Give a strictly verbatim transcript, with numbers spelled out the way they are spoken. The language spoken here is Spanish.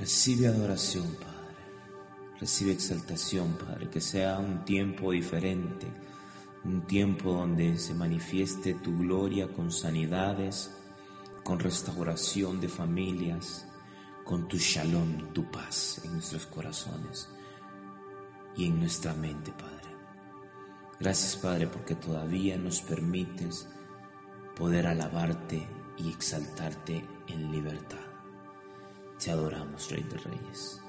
Recibe adoración, Padre. Recibe exaltación, Padre. Que sea un tiempo diferente, un tiempo donde se manifieste tu gloria con sanidades, con restauración de familias, con tu shalom, tu paz en nuestros corazones y en nuestra mente, Padre. Gracias, Padre, porque todavía nos permites poder alabarte y exaltarte en libertad. Te adoramos, Rey de Reyes.